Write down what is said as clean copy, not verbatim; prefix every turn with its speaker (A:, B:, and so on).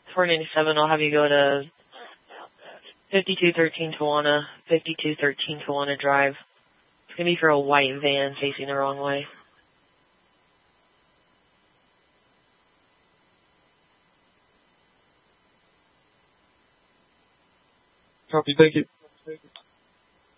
A: 497, I'll have you go to 5213 Tawana, 5213 Tawana Drive. It's going to be for a white van facing the wrong way.
B: Copy, thank you.